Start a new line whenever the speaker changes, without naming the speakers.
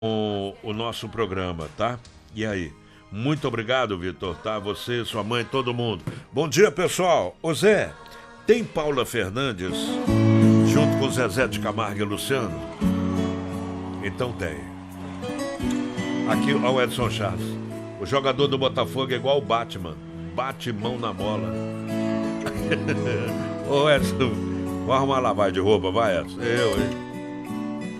o nosso programa, tá? E aí? Muito obrigado, Vitor, tá? Você, sua mãe, todo mundo. Bom dia, pessoal. Ô Zé, tem Paula Fernandes junto com Zezé de Camargo e Luciano? Então tem. Aqui, ó, o Edson Chaves. O jogador do Botafogo é igual o Batman. Bate mão na bola. Ô Edson, vamos arrumar lavagem de roupa, vai Edson. Eu, hein?